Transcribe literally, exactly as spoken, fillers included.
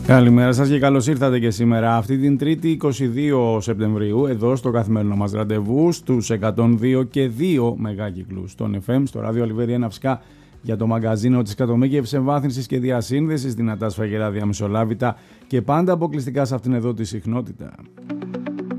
Καλημέρα σας και καλώς ήρθατε και σήμερα αυτή την Τρίτη είκοσι δύο Σεπτεμβρίου εδώ στο καθημερινό μας ραντεβού στους εκατόν δύο και δύο μεγάκυκλους των εφ εμ στο ράδιο Ολιβέρη ένα φυσικά για το μαγκαζίνο της κατομίκευσης εμβάθυνσης και διασύνδεσης, δυνατά σφαγερά διαμεσολάβητα και πάντα αποκλειστικά σε αυτήν εδώ τη συχνότητα.